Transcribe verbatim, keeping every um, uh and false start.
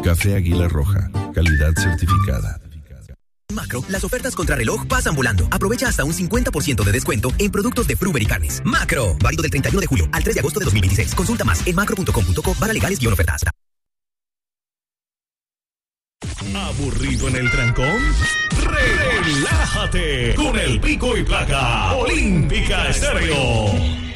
Café Águila Roja, calidad certificada. Macro, las ofertas contra reloj pasan volando. Aprovecha hasta un cincuenta por ciento de descuento en productos de Fruver y carnes. Macro, válido del treinta y uno de julio al tres de agosto de dos mil veintiséis. Consulta más en macro punto com punto co barra legales guión ofertas. ¿Aburrido en el trancón? ¡Relájate con el Pico y Placa Olímpica Estéreo!